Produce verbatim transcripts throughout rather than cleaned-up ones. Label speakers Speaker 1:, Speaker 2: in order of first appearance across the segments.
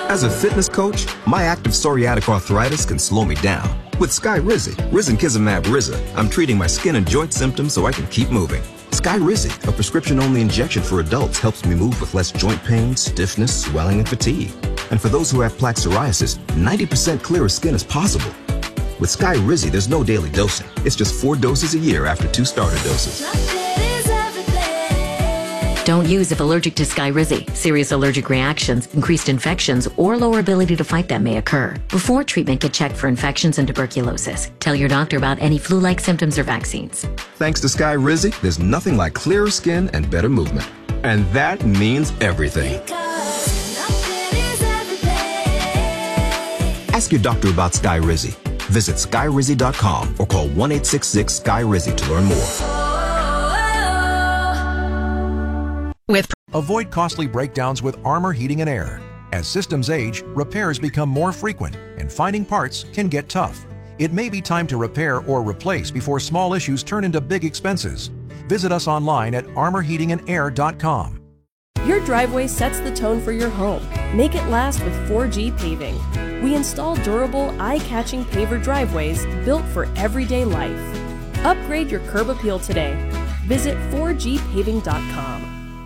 Speaker 1: As a fitness coach, my active psoriatic arthritis can slow me down. With Skyrizi, Risankizumab Riza, I'm treating my skin and joint symptoms so I can keep moving. Skyrizi, a prescription-only injection for adults, helps me move with less joint pain, stiffness, swelling, and fatigue. And for those who have plaque psoriasis, ninety percent clearer skin is possible. With Skyrizi, there's no daily dosing. It's just four doses a year after two starter doses.
Speaker 2: Don't use if allergic to Skyrizi. Serious allergic reactions, increased infections, or lower ability to fight them may occur. Before treatment, get checked for infections and tuberculosis. Tell your doctor about any flu-like symptoms or vaccines.
Speaker 1: Thanks to Skyrizi, there's nothing like clearer skin and better movement. And that means everything. Ask your doctor about Skyrizi. Visit Skyrizi dot com or call one eight six six Sky Rizi to learn more.
Speaker 3: With
Speaker 4: Avoid costly breakdowns with Armor Heating and Air. As systems age, repairs become more frequent, and finding parts can get tough. It may be time to repair or replace before small issues turn into big expenses. Visit us online at armor heating and air dot com.
Speaker 5: Your driveway sets the tone for your home. Make it last with four G Paving. We install durable, eye-catching paver driveways built for everyday life. Upgrade your curb appeal today. Visit four G paving dot com.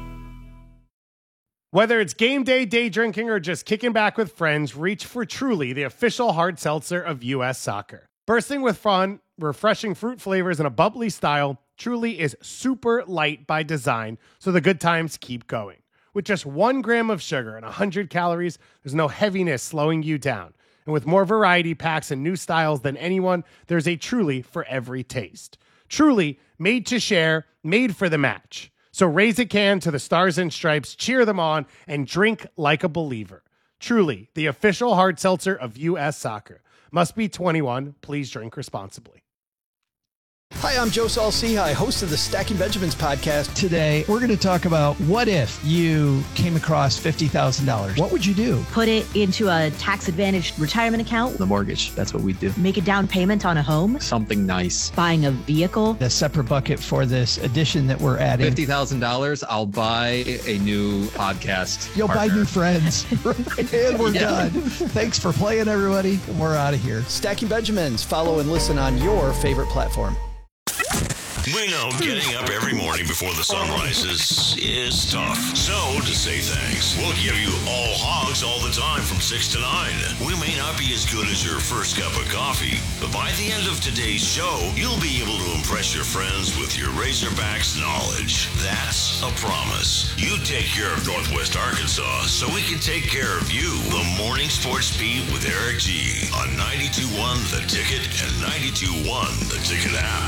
Speaker 6: Whether it's game day, day drinking, or just kicking back with friends, reach for Truly, the official hard seltzer of U S Soccer. Bursting with fun, refreshing fruit flavors, and a bubbly style, Truly is super light by design, so the good times keep going. With just one gram of sugar and one hundred calories, there's no heaviness slowing you down. And with more variety packs and new styles than anyone, there's a Truly for every taste. Truly, made to share, made for the match. So raise a can to the Stars and Stripes, cheer them on, and drink like a believer. Truly, the official hard seltzer of U S Soccer. Must be twenty-one. Please drink responsibly.
Speaker 7: Hi, I'm Joe Saul-Sehy, host of the Stacking Benjamins podcast.
Speaker 8: Today, we're going to talk about what if you came across fifty thousand dollars? What would you do?
Speaker 9: Put it into a tax-advantaged retirement account.
Speaker 10: The mortgage, that's what we do.
Speaker 9: Make a down payment on a home.
Speaker 10: Something nice.
Speaker 9: Buying a vehicle.
Speaker 8: A separate bucket for this edition that we're adding.
Speaker 10: fifty thousand dollars, I'll buy a new podcast
Speaker 8: You'll
Speaker 10: partner.
Speaker 8: buy new friends. And we're yeah. done. Thanks for playing, everybody. We're out of here.
Speaker 7: Stacking Benjamins. Follow and listen on your favorite platform.
Speaker 11: We know getting up every morning before the sun rises is tough. So, to say thanks, we'll give you all hogs all the time from six to nine. We may not be as good as your first cup of coffee, but by the end of today's show, you'll be able to impress your friends with your Razorbacks knowledge. That's a promise. You take care of Northwest Arkansas so we can take care of you. The Morning Sports Beat with Eric G. on ninety-two point one The Ticket and ninety-two point one The Ticket app.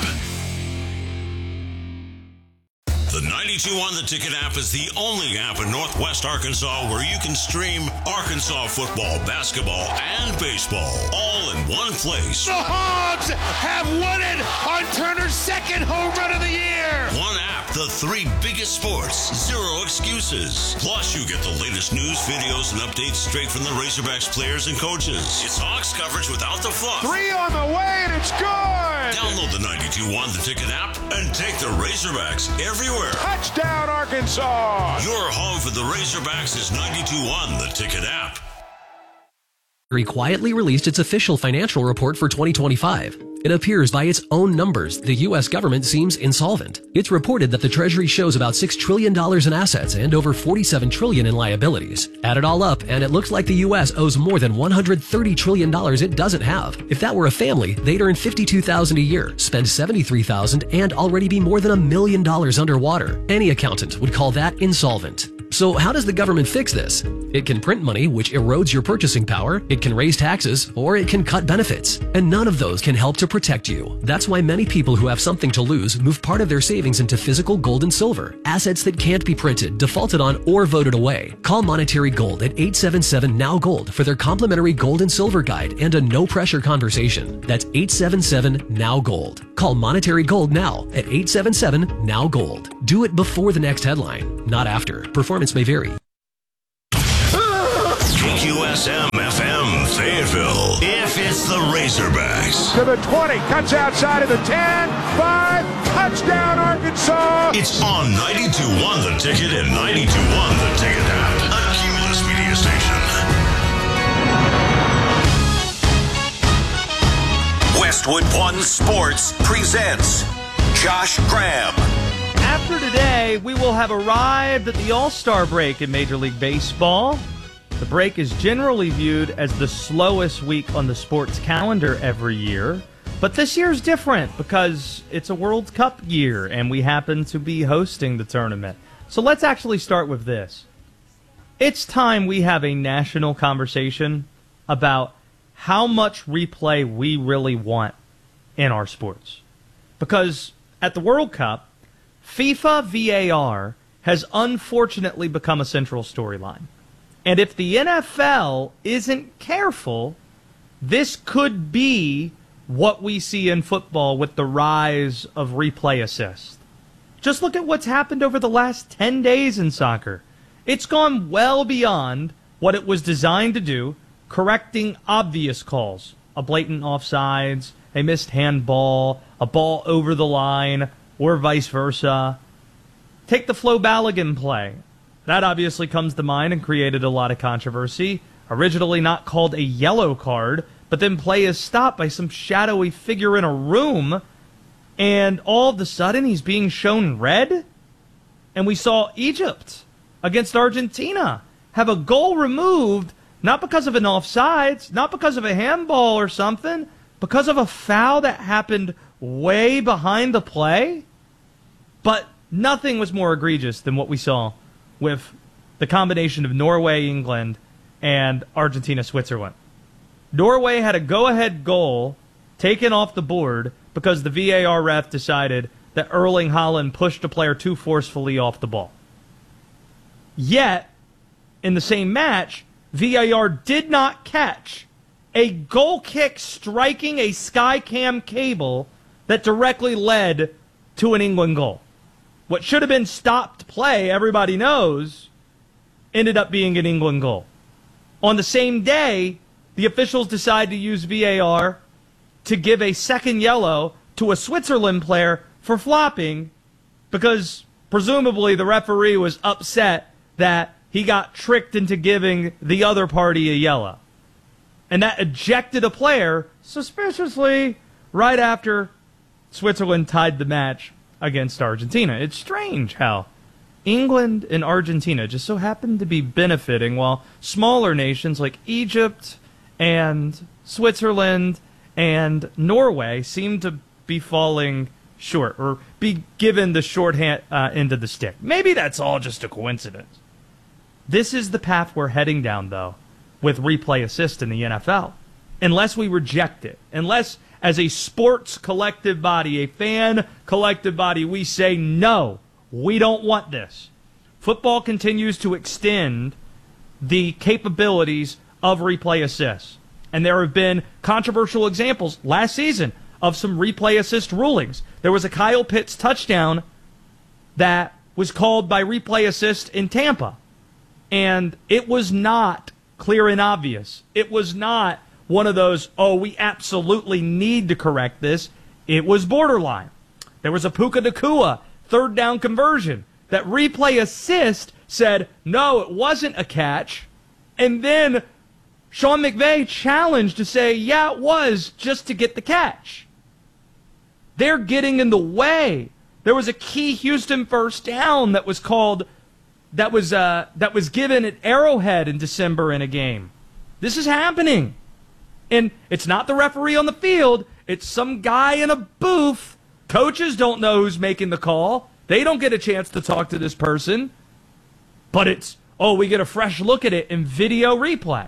Speaker 11: The ninety-two point one The Ticket app is the only app in Northwest Arkansas where you can stream Arkansas football, basketball, and baseball all in one place.
Speaker 12: The Hogs have won it on Turner's second home run of the year.
Speaker 11: One app, the three biggest sports, zero excuses. Plus, you get the latest news, videos, and updates straight from the Razorbacks players and coaches. It's Hawks coverage without the fluff.
Speaker 12: Three on the way, and it's good.
Speaker 11: Download the ninety-two point one The Ticket app and take the Razorbacks everywhere.
Speaker 12: Touchdown, Arkansas!
Speaker 11: Your home for the Razorbacks is ninety-two point one The Ticket app.
Speaker 13: Quietly released its official financial report for twenty twenty-five. It appears by its own numbers, the U S government seems insolvent. It's reported that the Treasury shows about six trillion dollars in assets and over forty-seven trillion dollars in liabilities. Add it all up, and it looks like the U S owes more than one hundred thirty trillion dollars it doesn't have. If that were a family, they'd earn fifty-two thousand dollars a year, spend seventy-three thousand dollars, and already be more than a million dollars underwater. Any accountant would call that insolvent. So how does the government fix this? It can print money, which erodes your purchasing power, it can raise taxes, or it can cut benefits. And none of those can help to protect you. That's why many people who have something to lose move part of their savings into physical gold and silver, assets that can't be printed, defaulted on, or voted away. Call Monetary Gold at eight seven seven N O W Gold for their complimentary gold and silver guide and a no-pressure conversation. That's eight seven seven N O W Gold. Call Monetary Gold now at eight seven seven N O W Gold. Do it before the next headline, not after. Performance may vary.
Speaker 11: K Q S M F M Fayetteville. If it's the Razorbacks.
Speaker 12: To the twenty, cuts outside of the ten, five, touchdown Arkansas.
Speaker 11: It's on ninety-two point one The Ticket and ninety-two point one The Ticket app. A Cumulus media station. Westwood One Sports presents Josh Graham.
Speaker 14: After today, we will have arrived at the All-Star break in Major League Baseball. The break is generally viewed as the slowest week on the sports calendar every year. But this year is different because it's a World Cup year and we happen to be hosting the tournament. So let's actually start with this. It's time we have a national conversation about how much replay we really want in our sports. Because at the World Cup, FIFA V A R has unfortunately become a central storyline. And if the N F L isn't careful, this could be what we see in football with the rise of replay assist. Just look at what's happened over the last ten days in soccer. It's gone well beyond what it was designed to do, correcting obvious calls. A blatant offsides, a missed handball, a ball over the line, or vice versa. Take the Flo Balogun play. That obviously comes to mind and created a lot of controversy. Originally not called a yellow card, but then play is stopped by some shadowy figure in a room, and all of a sudden he's being shown red? And we saw Egypt against Argentina have a goal removed, not because of an offsides, not because of a handball or something, because of a foul that happened way behind the play. But nothing was more egregious than what we saw with the combination of Norway, England, and Argentina, Switzerland. Norway had a go-ahead goal taken off the board because the V A R ref decided that Erling Haaland pushed a player too forcefully off the ball. Yet, in the same match, V A R did not catch a goal kick striking a Skycam cable that directly led to an England goal. What should have been stopped play, everybody knows, ended up being an England goal. On the same day, the officials decide to use V A R to give a second yellow to a Switzerland player for flopping because presumably the referee was upset that he got tricked into giving the other party a yellow. And that ejected a player suspiciously right after Switzerland tied the match against Argentina. It's strange how England and Argentina just so happen to be benefiting while smaller nations like Egypt and Switzerland and Norway seem to be falling short or be given the short hand, uh, end of the stick. Maybe that's all just a coincidence. This is the path we're heading down, though, with replay assist in the N F L. Unless we reject it, unless as a sports collective body, a fan collective body, we say, no, we don't want this. Football continues to extend the capabilities of replay assist. And there have been controversial examples last season of some replay assist rulings. There was a Kyle Pitts touchdown that was called by replay assist in Tampa. And it was not clear and obvious. It was not one of those, oh, we absolutely need to correct this. It was borderline. There was a Puka Nacua third down conversion that replay assist said, no, it wasn't a catch. And then Sean McVay challenged to say, yeah, it was, just to get the catch. They're getting in the way. There was a key Houston first down that was called, that was uh, that was given at Arrowhead in December in a game. This is happening. And it's not the referee on the field. It's some guy in a booth. Coaches don't know who's making the call. They don't get a chance to talk to this person. But it's, oh, we get a fresh look at it in video replay.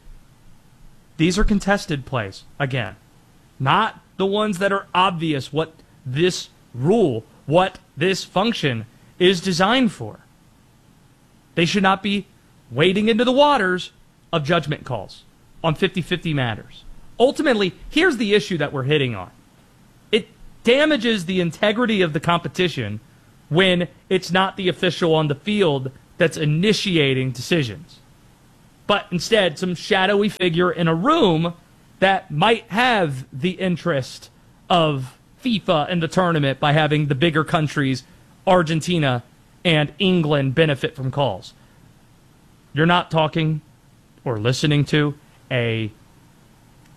Speaker 14: These are contested plays, again. Not the ones that are obvious what this rule, what this function is designed for. They should not be wading into the waters of judgment calls on fifty-fifty matters. Ultimately, here's the issue that we're hitting on. It damages the integrity of the competition when it's not the official on the field that's initiating decisions, but instead some shadowy figure in a room that might have the interest of FIFA and the tournament by having the bigger countries, Argentina and England, benefit from calls. You're not talking or listening to a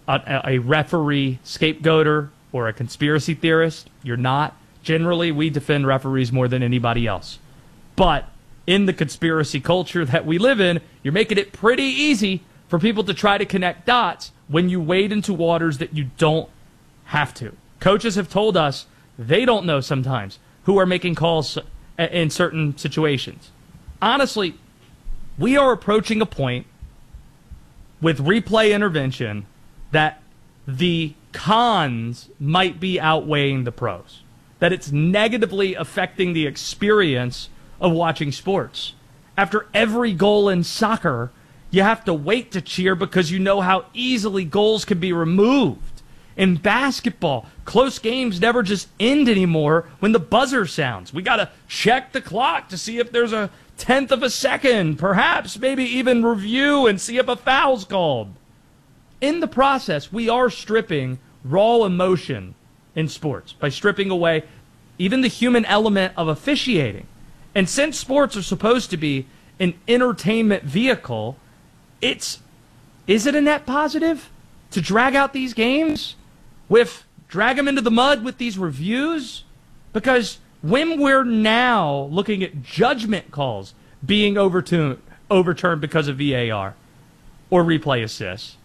Speaker 14: a, a referee scapegoater or a conspiracy theorist. You're not. Generally, we defend referees more than anybody else. But in the conspiracy culture that we live in, you're making it pretty easy for people to try to connect dots when you wade into waters that you don't have to. Coaches have told us they don't know sometimes who are making calls in certain situations. Honestly, we are approaching a point with replay intervention that the cons might be outweighing the pros, that it's negatively affecting the experience of watching sports. After every goal in soccer, you have to wait to cheer because you know how easily goals can be removed. In basketball, close games never just end anymore when the buzzer sounds. We got to check the clock to see if there's a tenth of a second, perhaps maybe even review and see if a foul's called. In the process, we are stripping raw emotion in sports by stripping away even the human element of officiating. And since sports are supposed to be an entertainment vehicle, it's is it a net positive to drag out these games? With drag them into the mud with these reviews? Because when we're now looking at judgment calls being overturned, overturned because of V A R or replay assists,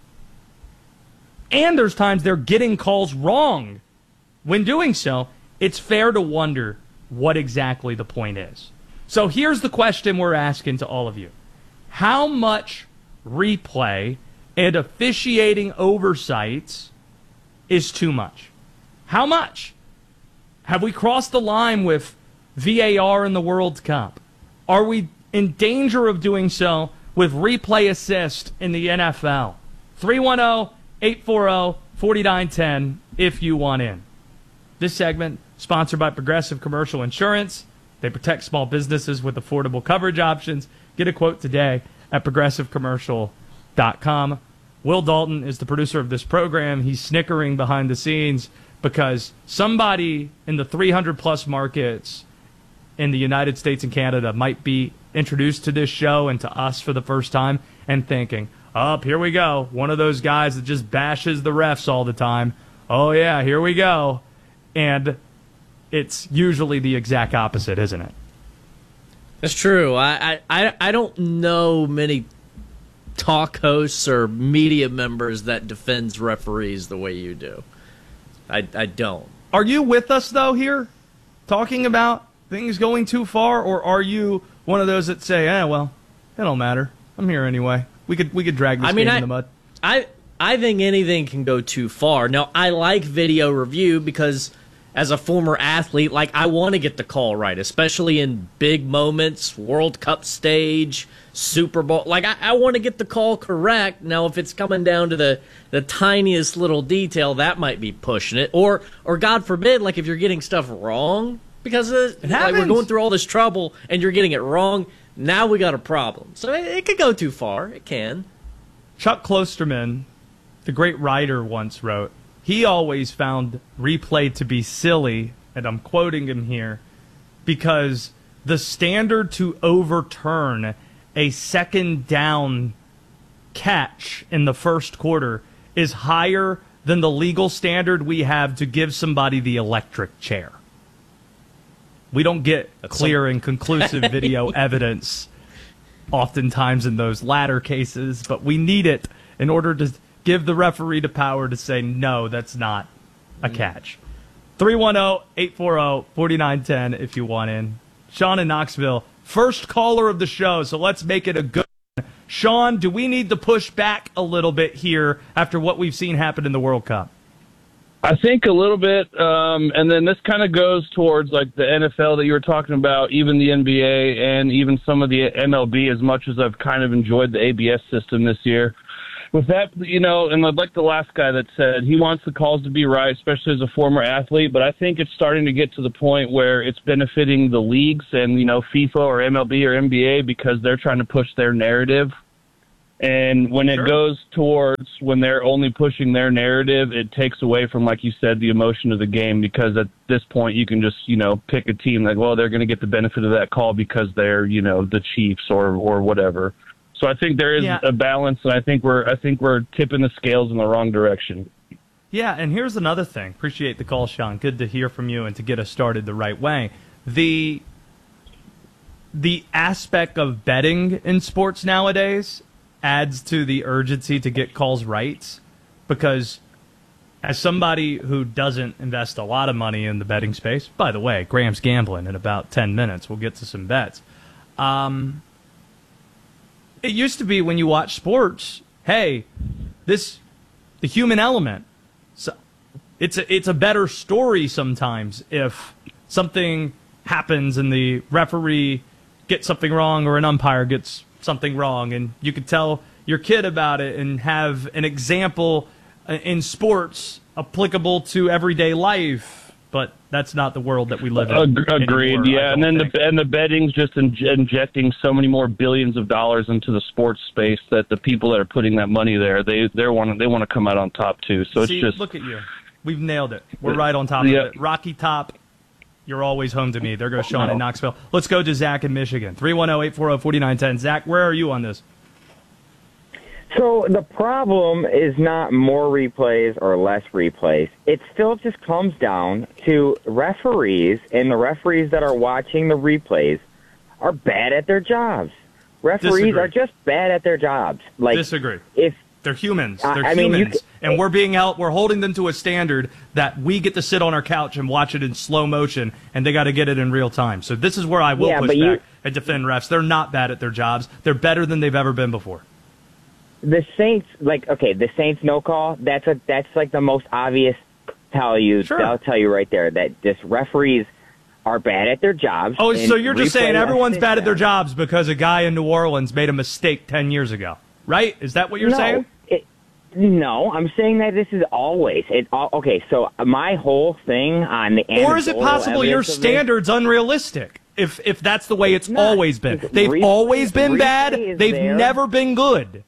Speaker 14: and there's times they're getting calls wrong when doing so, it's fair to wonder what exactly the point is. So here's the question we're asking to all of you. How much replay and officiating oversights is too much? How much? Have we crossed the line with V A R in the World Cup? Are we in danger of doing so with replay assist in the N F L? three one zero, eight four zero, four nine one zero if you want in. This segment sponsored by Progressive Commercial Insurance. They protect small businesses with affordable coverage options. Get a quote today at progressive commercial dot com. Will Dalton is the producer of this program. He's snickering behind the scenes because somebody in the three hundred plus markets in the United States and Canada might be introduced to this show and to us for the first time and thinking, oh, here we go. One of those guys that just bashes the refs all the time. Oh, yeah, here we go. And it's usually the exact opposite, isn't it?
Speaker 15: That's true. I, I, I don't know many talk hosts or media members that defends referees the way you do. I, I don't.
Speaker 14: Are you with us, though, here? Talking about things going too far? Or are you one of those that say, eh, well, it don't matter. I'm here anyway. We could we could drag this
Speaker 15: I mean,
Speaker 14: game
Speaker 15: I,
Speaker 14: in the mud.
Speaker 15: I, I think anything can go too far. Now, I like video review because as a former athlete, like, I want to get the call right, especially in big moments, World Cup stage, Super Bowl. Like, I, I want to get the call correct. Now, if it's coming down to the, the tiniest little detail, that might be pushing it. Or, or God forbid, like, if you're getting stuff wrong, because of, like, we're going through all this trouble and you're getting it wrong, now we got a problem. So it, it could go too far. It can.
Speaker 14: Chuck Klosterman, the great writer, once wrote, he always found replay to be silly, and I'm quoting him here, because the standard to overturn a second down catch in the first quarter is higher than the legal standard we have to give somebody the electric chair. We don't get That's clear some... and conclusive video evidence oftentimes in those latter cases, but we need it in order to give the referee the power to say, no, that's not a catch. three one zero, eight four zero, four nine one zero if you want in. Sean in Knoxville, first caller of the show, so let's make it a good one. Sean, do we need to push back a little bit here after what we've seen happen in the World Cup?
Speaker 16: I think a little bit, um, and then this kind of goes towards like the N F L that you were talking about, even the N B A and even some of the M L B, as much as I've kind of enjoyed the A B S system this year. With that, you know, and like the last guy that said, he wants the calls to be right, especially as a former athlete, but I think it's starting to get to the point where it's benefiting the leagues and, you know, FIFA or M L B or N B A because they're trying to push their narrative. And when sure. it goes towards when they're only pushing their narrative, it takes away from, like you said, the emotion of the game, because at this point you can just, you know, pick a team like, well, they're going to get the benefit of that call because they're, you know, the Chiefs or, or whatever. So I think there is
Speaker 14: Yeah.
Speaker 16: a balance, and I think we're I think we're tipping the scales in the wrong direction.
Speaker 14: Yeah, and here's another thing. Appreciate the call, Sean. Good to hear from you and to get us started the right way. The the aspect of betting in sports nowadays adds to the urgency to get calls right, because as somebody who doesn't invest a lot of money in the betting space, by the way, Graham's gambling in about ten minutes. We'll get to some bets. Um, it used to be when you watch sports, hey, this the human element. So it's a, it's a better story sometimes if something happens and the referee gets something wrong or an umpire gets something wrong, and you could tell your kid about it and have an example in sports applicable to everyday life. But that's not the world that we live in.
Speaker 16: Ag- Agreed.
Speaker 14: anymore,
Speaker 16: Yeah, and then
Speaker 14: think.
Speaker 16: the and the betting's just in- injecting so many more billions of dollars into the sports space that the people that are putting that money there, they they want they want to come out on top too. So
Speaker 14: See,
Speaker 16: it's just
Speaker 14: look at you. We've nailed it. We're right on top
Speaker 16: Yeah.
Speaker 14: of it. Rocky Top, you're always home to me. There goes Sean
Speaker 16: No.
Speaker 14: in Knoxville. Let's go to Zach in Michigan. three one zero, eight four zero, four nine one zero. Zach, where are you on this?
Speaker 17: So the problem is not more replays or less replays. It still just comes down to referees, and the referees that are watching the replays are bad at their jobs. Referees
Speaker 14: Disagree.
Speaker 17: are just bad at their jobs. Like
Speaker 14: Disagree.
Speaker 17: If
Speaker 14: They're humans.
Speaker 17: I-
Speaker 14: They're
Speaker 17: I mean, you
Speaker 14: humans.
Speaker 17: c-
Speaker 14: and we're being held, we're holding them to a standard that we get to sit on our couch and watch it in slow motion, and they got to get it in real time. So this is where I will
Speaker 17: Yeah,
Speaker 14: push
Speaker 17: but
Speaker 14: back
Speaker 17: you-
Speaker 14: and defend refs. They're not bad at their jobs. They're better than they've ever been before.
Speaker 17: the Saints, like okay, the Saints no call. That's a that's like the most obvious. Tell you,
Speaker 14: Sure.
Speaker 17: they'll tell you right there that just referees are bad at their jobs.
Speaker 14: Oh,
Speaker 17: and
Speaker 14: so you're just saying
Speaker 17: replay
Speaker 14: everyone's
Speaker 17: assist
Speaker 14: bad at their
Speaker 17: them.
Speaker 14: jobs because a guy in New Orleans made a mistake ten years ago, right? Is that what you're
Speaker 17: no,
Speaker 14: saying?
Speaker 17: It, no, I'm saying that this is always. It, all okay, so my whole thing on the
Speaker 14: Or is it
Speaker 17: anecdotal
Speaker 14: possible your
Speaker 17: evidence of this-
Speaker 14: standard's unrealistic? If if that's the way it's
Speaker 17: not.
Speaker 14: always been. They've
Speaker 17: Replay-
Speaker 14: always been
Speaker 17: replay
Speaker 14: bad.
Speaker 17: is
Speaker 14: They've
Speaker 17: there.
Speaker 14: never been good.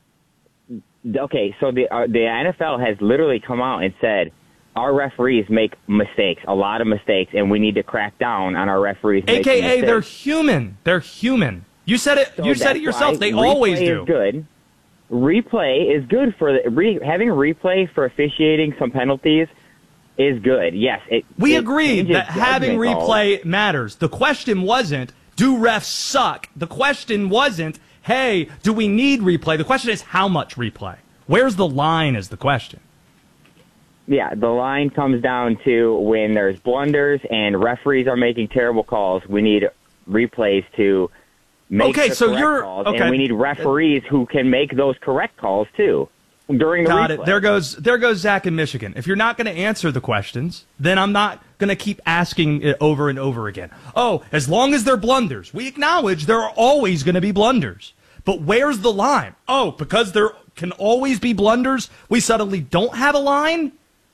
Speaker 17: Okay, so the uh, the N F L has literally come out and said our referees make mistakes, a lot of mistakes, and we need to crack down on our referees.
Speaker 14: A K A
Speaker 17: making
Speaker 14: they're
Speaker 17: mistakes.
Speaker 14: human. They're human. You said it.
Speaker 17: So
Speaker 14: you said it
Speaker 17: that's
Speaker 14: yourself.
Speaker 17: why
Speaker 14: They always
Speaker 17: replay
Speaker 14: do.
Speaker 17: Is good. Replay is good for the, re, having replay for officiating some penalties is good. Yes, it.
Speaker 14: We
Speaker 17: it
Speaker 14: agree
Speaker 17: changes
Speaker 14: that having
Speaker 17: judgment calls.
Speaker 14: replay matters. The question wasn't, do refs suck? The question wasn't, hey, do we need replay? The question is, how much replay? Where's the line is the question.
Speaker 17: Yeah, the line comes down to when there's blunders and referees are making terrible calls, we need replays to make
Speaker 14: Okay,
Speaker 17: the
Speaker 14: so
Speaker 17: correct
Speaker 14: you're-
Speaker 17: calls,
Speaker 14: okay.
Speaker 17: and we need referees who can make those correct calls too during the
Speaker 14: Got
Speaker 17: replay.
Speaker 14: it. There goes there goes Zach in Michigan. If you're not going to answer the questions, then I'm not going to keep asking it over and over again. Oh, as long as they're blunders. We acknowledge there are always going to be blunders. But where's the line? Oh, because there can always be blunders, we suddenly don't have a line?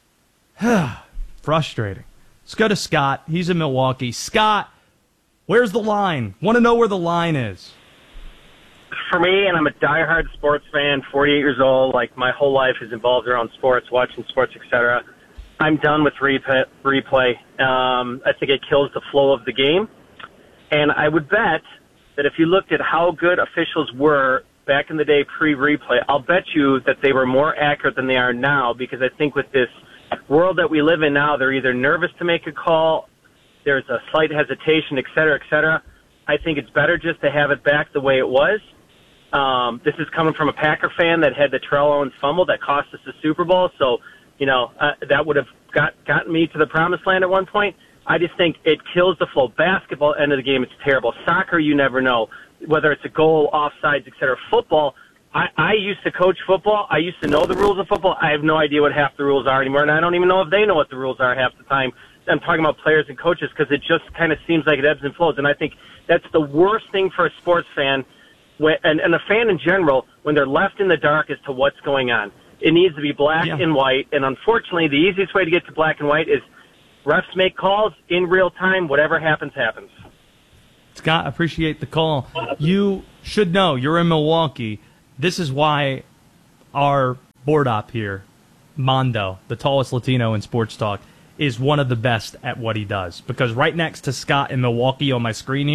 Speaker 14: Frustrating. Let's go to Scott. He's in Milwaukee. Scott, where's the line? Want to know where the line is.
Speaker 18: For me, and I'm a diehard sports fan, forty-eight years old, like my whole life is involved around sports, watching sports, et cetera. I'm done with replay. replay. Um, I think it kills the flow of the game. And I would bet that if you looked at how good officials were back in the day pre-replay, I'll bet you that they were more accurate than they are now, because I think with this world that we live in now, they're either nervous to make a call, there's a slight hesitation, et cetera, et cetera. I think it's better just to have it back the way it was. Um, this is coming from a Packer fan that had the Terrell Owens fumble that cost us the Super Bowl. So, you know, uh, that would have got gotten me to the promised land at one point. I just think it kills the flow. Basketball, end of the game, it's terrible. Soccer, you never know, whether it's a goal, offsides, et cetera. Football, I, I used to coach football. I used to know the rules of football. I have no idea what half the rules are anymore, and I don't even know if they know what the rules are half the time. I'm talking about players and coaches, because it just kind of seems like it ebbs and flows. And I think that's the worst thing for a sports fan, when, and, and a fan in general, when they're left in the dark as to what's going on. It needs to be black
Speaker 14: Yeah.
Speaker 18: and white, and unfortunately, the easiest way to get to black and white is refs make calls in real time. Whatever happens, happens.
Speaker 14: Scott, appreciate the call. You should know, you're in Milwaukee. This is why our board op here, Mondo, the tallest Latino in sports talk, is one of the best at what he does. Because right next to Scott in Milwaukee on my screen here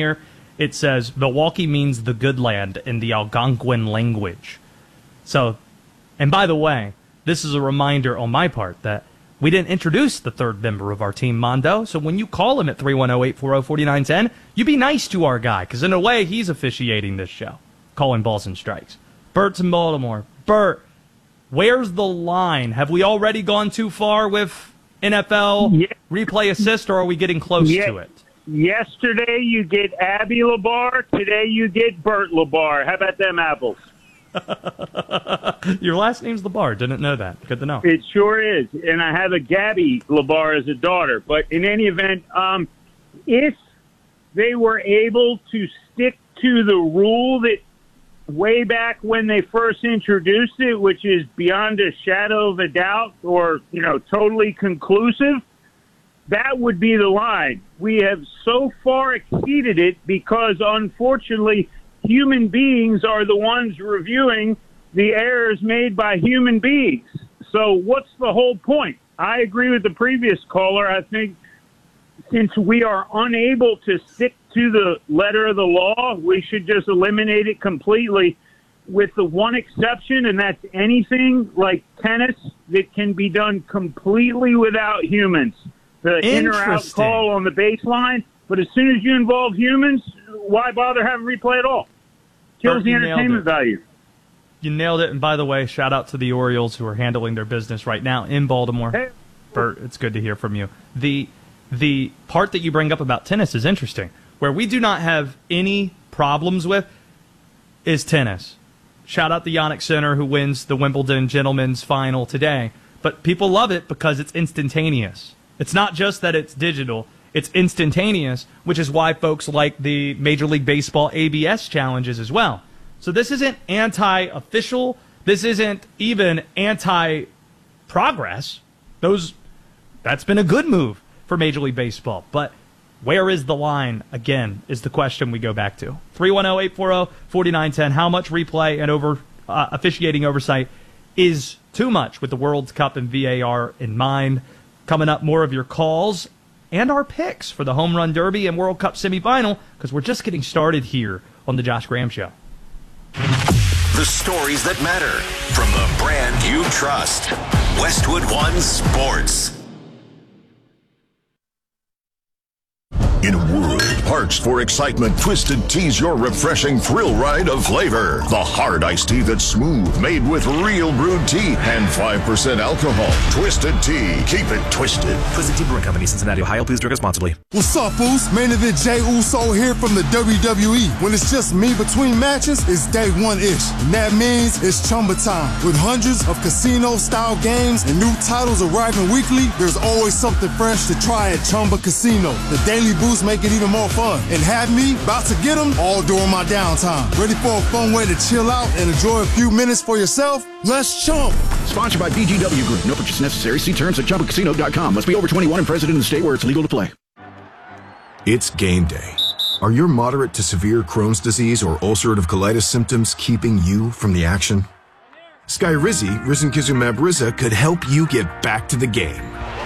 Speaker 14: it says Milwaukee means the good land in the Algonquin language. So, and by the way, this is a reminder on my part that we didn't introduce the third member of our team, Mondo. So when you call him at three one zero, eight four zero, four nine one zero, you be nice to our guy, because in a way, he's officiating this show, calling balls and strikes. Bert's in Baltimore. Bert, where's the line? Have we already gone too far with N F L yeah. replay assist, or are we getting close yeah. to it?
Speaker 19: Yesterday you get Abby Labar. Today you get Bert Labar. How about them apples?
Speaker 14: Your last name's Labar. Didn't know that. Good to know.
Speaker 19: It sure is. And I have a Gabby Labar as a daughter. But in any event, um, if they were able to stick to the rule that way back when they first introduced it, which is beyond a shadow of a doubt or, you know, totally conclusive, that would be the line. We have so far exceeded it because, unfortunately, human beings are the ones reviewing the errors made by human beings. So what's the whole point? I agree with the previous caller. I think since we are unable to stick to the letter of the law, we should just eliminate it completely, with the one exception, and that's anything like tennis that can be done completely without humans. The in or out call on the baseline, but as soon as you involve humans, why bother having replay at all? Kills Bert, the entertainment value.
Speaker 14: You nailed it. And by the way, shout out to the Orioles who are handling their business right now in Baltimore. Hey. Bert, it's good to hear from you. The the part that you bring up about tennis is interesting. Where we do not have any problems with is tennis. Shout out to Yannick Sinner, who wins the Wimbledon Gentlemen's Final today. But people love it because it's instantaneous. It's not just that it's digital. It's instantaneous, which is why folks like the Major League Baseball A B S challenges as well. So this isn't anti-official. This isn't even anti-progress. Those, that's been a good move for Major League Baseball. But where is the line, again, is the question we go back to. three one zero, eight four zero, four nine one zero. How much replay and over uh, officiating oversight is too much with the World Cup and V A R in mind? Coming up, more of your calls and our picks for the Home Run Derby and World Cup semifinal, because we're just getting started here on the Josh Graham Show.
Speaker 11: The stories that matter from the brand you trust. Westwood One Sports. In a world parched for excitement, Twisted Tea's your refreshing thrill ride of flavor. The hard iced tea that's smooth, made with real brewed tea and five percent alcohol. Twisted Tea. Keep it twisted.
Speaker 20: Twisted Tea Brewing Company, Cincinnati, Ohio. Please drink responsibly.
Speaker 21: What's up, fools? Main event Jey Uso here from the W W E. When it's just me between matches, it's day one-ish. And that means it's Chumba time. With hundreds of casino-style games and new titles arriving weekly, there's always something fresh to try at Chumba Casino. The daily boost make it even more fun. And have me about to get them all during my downtime. Ready for a fun way to chill out and enjoy a few minutes for yourself? Let's chump.
Speaker 22: Sponsored by B G W Group. No purchase necessary. See terms at chumba casino dot com. Must be over twenty-one and present in the state where it's legal to play.
Speaker 1: It's game day. Are your moderate to severe Crohn's disease or ulcerative colitis symptoms keeping you from the action? Skyrizi, risankizumab Riza, could help you get back to the game.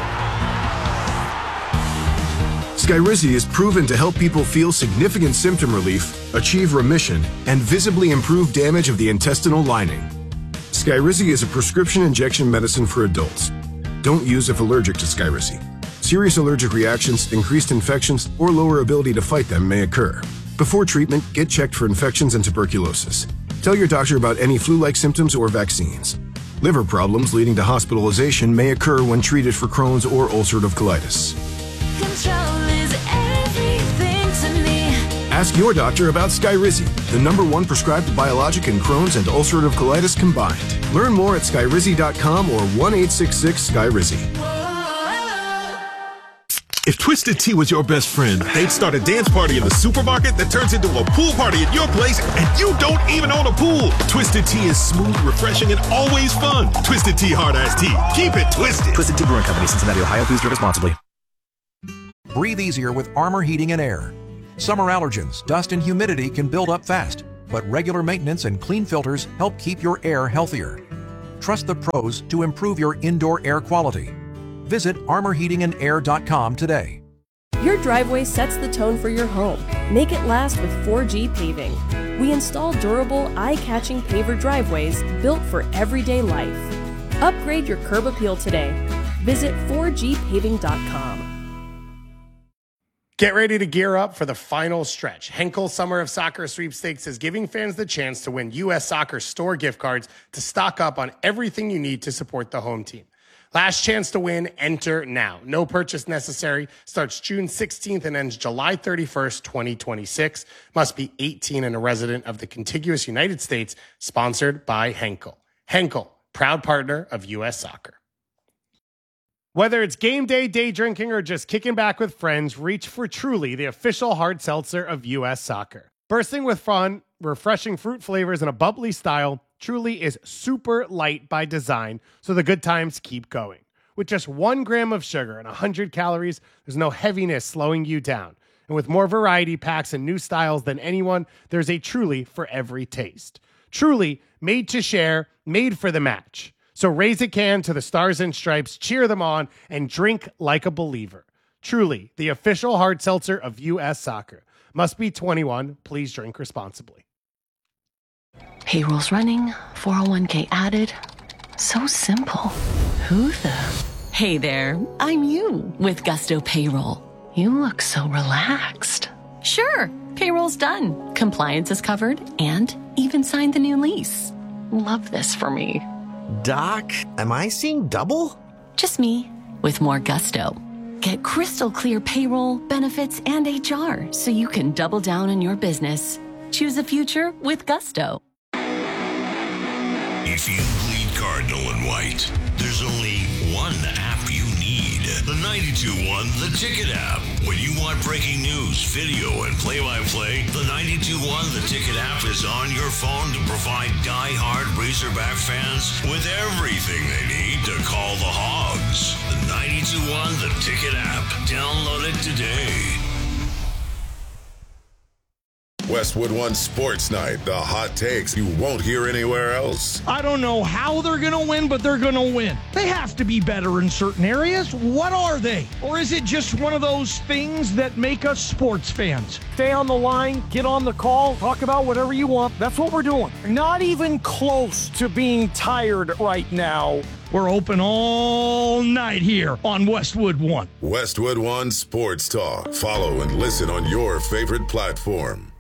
Speaker 1: Skyrizi is proven to help people feel significant symptom relief, achieve remission, and visibly improve damage of the intestinal lining. Skyrizi is a prescription injection medicine for adults. Don't use if allergic to Skyrizi. Serious allergic reactions, increased infections, or lower ability to fight them may occur. Before treatment, get checked for infections and tuberculosis. Tell your doctor about any flu-like symptoms or vaccines. Liver problems leading to hospitalization may occur when treated for Crohn's or ulcerative colitis.
Speaker 23: Control is everything to me.
Speaker 1: Ask your doctor about Skyrizi, the number one prescribed biologic in Crohn's and ulcerative colitis combined. Learn more at skyrizi dot com or one eight six six Skyrizi.
Speaker 24: If Twisted Tea was your best friend, they'd start a dance party in the supermarket that turns into a pool party at your place, and you don't even own a pool. Twisted Tea is smooth, refreshing, and always fun. Twisted Tea Hard Iced Tea. Keep it twisted.
Speaker 20: Twisted Tea Brewing Company, Cincinnati, Ohio. Please drink responsibly.
Speaker 4: Breathe easier with Armor Heating and Air. Summer allergens, dust, and humidity can build up fast, but regular maintenance and clean filters help keep your air healthier. Trust the pros to improve your indoor air quality. Visit armor heating and air dot com today.
Speaker 5: Your driveway sets the tone for your home. Make it last with four G paving. We install durable, eye-catching paver driveways built for everyday life. Upgrade your curb appeal today. Visit four G paving dot com.
Speaker 2: Get ready to gear up for the final stretch. Henkel Summer of Soccer Sweepstakes is giving fans the chance to win U S Soccer store gift cards to stock up on everything you need to support the home team. Last chance to win, enter now. No purchase necessary. Starts June sixteenth and ends July thirty-first, twenty twenty-six. Must be eighteen and a resident of the contiguous United States. Sponsored by Henkel. Henkel, proud partner of U S Soccer. Whether it's game day, day drinking, or just kicking back with friends, reach for Truly, the official hard seltzer of U S Soccer. Bursting with fun, refreshing fruit flavors, and a bubbly style, Truly is super light by design, so the good times keep going. With just one gram of sugar and one hundred calories, there's no heaviness slowing you down. And with more variety packs and new styles than anyone, there's a Truly for every taste. Truly, made to share, made for the match. So raise a can to the Stars and Stripes, cheer them on, and drink like a believer. Truly, the official hard seltzer of U S Soccer. Must be twenty-one. Please drink responsibly.
Speaker 3: Payroll's running, four oh one k added. So simple. Who the? Hey there, I'm you with Gusto Payroll. You look so relaxed. Sure, payroll's done. Compliance is covered and even signed the new lease. Love this for me.
Speaker 6: Doc, am I seeing double?
Speaker 3: Just me with more gusto. Get crystal clear payroll, benefits, and H R so you can double down on your business. Choose a future with Gusto.
Speaker 11: If you bleed cardinal and white, there's only one app you need. The ninety-two one The Ticket app. When you want breaking news, video, and play-by-play, the ninety-two one The Ticket app is on your phone to provide die-hard Razorback fans with everything they need to call the Hogs. The ninety-two one The Ticket app. Download it today.
Speaker 9: Westwood One Sports Night, the hot takes you won't hear anywhere else.
Speaker 25: I don't know how they're going to win, but they're going to win. They have to be better in certain areas. What are they? Or is it just one of those things that make us sports fans?
Speaker 12: Stay on the line, get on the call, talk about whatever you want. That's what we're doing. Not even close to being tired right now.
Speaker 25: We're open all night here on Westwood One.
Speaker 9: Westwood One Sports Talk. Follow and listen on your favorite platform.